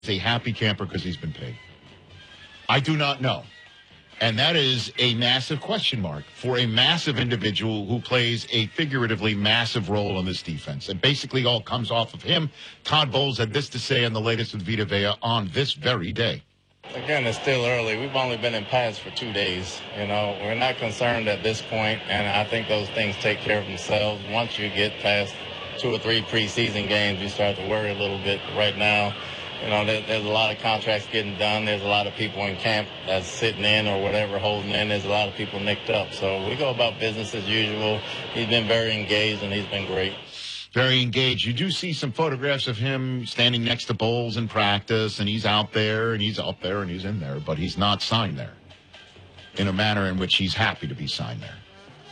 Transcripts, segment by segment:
a happy camper because he's been paid? I do not know. And that is a massive question mark for a massive individual who plays a figuratively massive role in this defense. It basically all comes off of him. Todd Bowles had this to say on the latest with Vita Vea on this very day. Again, it's still early. We've only been in pads for 2 days. We're not concerned at this point, and I think those things take care of themselves. Once you get past 2 or 3 preseason games, you start to worry a little bit. Right now, there's a lot of contracts getting done. There's a lot of people in camp that's sitting in or whatever, holding in. There's a lot of people nicked up. So we go about business as usual. He's been very engaged, and he's been great. Very engaged. You do see some photographs of him standing next to Bowles in practice, and he's out there, and he's up there, and he's in there, but he's not signed there in a manner in which he's happy to be signed there.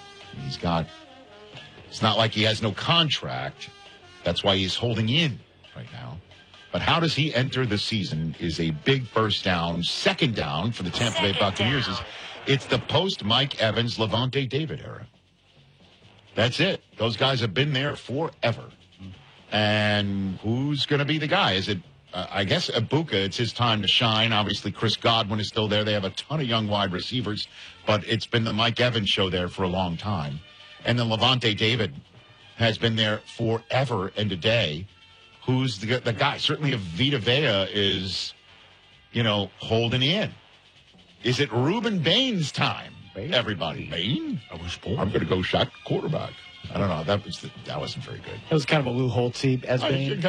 It's not like he has no contract. That's why he's holding in right now. But how does he enter the season is a big first down. Second down for the Tampa Bay Buccaneers. It's the post-Mike Evans, Lavonte David era. That's it. Those guys have been there forever. And who's going to be the guy? Is it, I guess, Ibuka? It's his time to shine. Obviously, Chris Godwin is still there. They have a ton of young wide receivers. But it's been the Mike Evans show there for a long time. And then Lavonte David has been there forever and a day. Who's the guy? Certainly if Vita Vea is, holding in. Is it Ruben Bain's time? Everybody. Bain? I was born. I'm going to go shot quarterback. I don't know. That wasn't very good. That was kind of a Lou Holtz-y as Bain.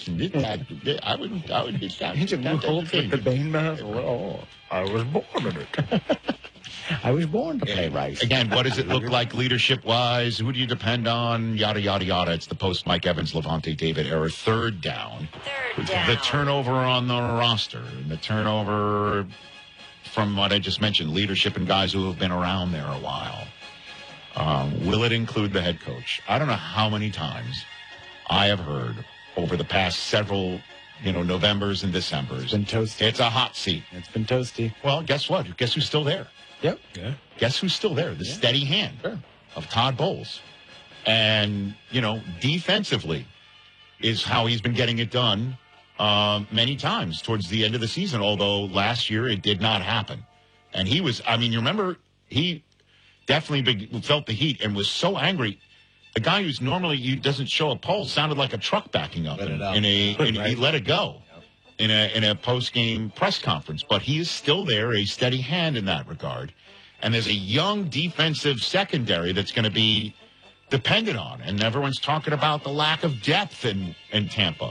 I would get shot. Lou Holtz with the Bain mask? Oh, I was born in it. I was born to play Rice. Again, what does it look like leadership-wise? Who do you depend on? Yada, yada, yada. It's the post-Mike Evans, Lavonte David era. Third down. The turnover on the roster. And the turnover from what I just mentioned, leadership and guys who have been around there a while. Will it include the head coach? I don't know how many times I have heard over the past several Novembers and Decembers. It's been toasty. It's a hot seat. It's been toasty. Well, guess what? Guess who's still there? Yep. Yeah. Guess who's still there? The steady hand of Todd Bowles. And, defensively is how he's been getting it done many times towards the end of the season, although last year it did not happen. And he was, you remember, he definitely felt the heat and was so angry. The guy who's normally doesn't show a pulse sounded like a truck backing up. He let it go. In a post-game press conference, but he is still there, a steady hand in that regard. And there's a young defensive secondary that's going to be dependent on, and everyone's talking about the lack of depth in Tampa.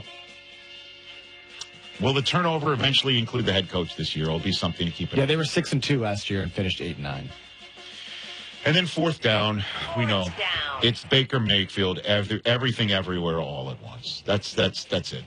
Will the turnover eventually include the head coach this year? It'll be something to keep in mind. They were 6-2 last year and finished 8-9. And then fourth down, we know it's Baker Mayfield, everything everywhere all at once. That's it.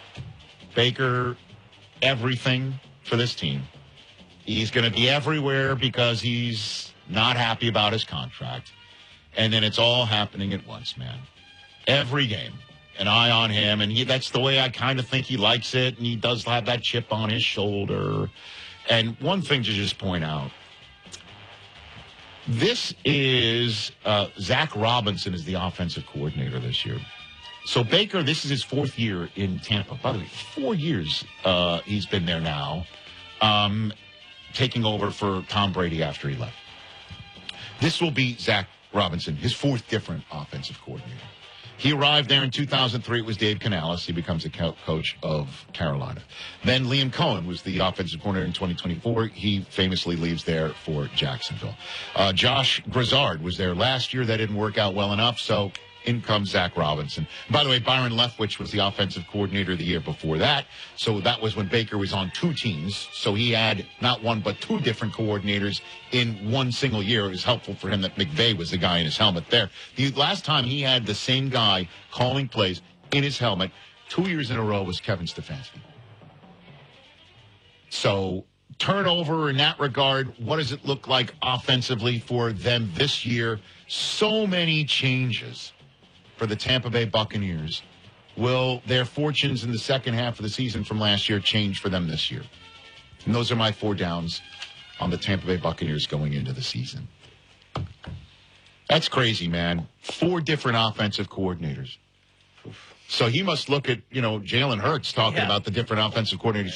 Baker, everything for this team. He's going to be everywhere because he's not happy about his contract. And then it's all happening at once, man. Every game, an eye on him. And that's the way I kind of think he likes it. And he does have that chip on his shoulder. And one thing to just point out, this is Zach Robinson is the offensive coordinator this year. So Baker, this is his 4th year in Tampa. By the way, 4 years he's been there now, taking over for Tom Brady after he left. This will be Zach Robinson, his 4th different offensive coordinator. He arrived there in 2003. It was Dave Canales. He becomes the coach of Carolina. Then Liam Cohen was the offensive coordinator in 2024. He famously leaves there for Jacksonville. Josh Grizzard was there last year. That didn't work out well enough, so in comes Zach Robinson. By the way, Byron Leftwich was the offensive coordinator the year before that. So that was when Baker was on 2 teams. So he had not one but 2 different coordinators in one single year. It was helpful for him that McVay was the guy in his helmet there. The last time he had the same guy calling plays in his helmet 2 years in a row was Kevin Stefanski. So turnover in that regard, what does it look like offensively for them this year? So many changes for the Tampa Bay Buccaneers. Will their fortunes in the second half of the season from last year change for them this year? And those are my 4 downs on the Tampa Bay Buccaneers going into the season. That's crazy, man. 4 different offensive coordinators. So he must look at, Jalen Hurts talking Yeah. about the different offensive coordinators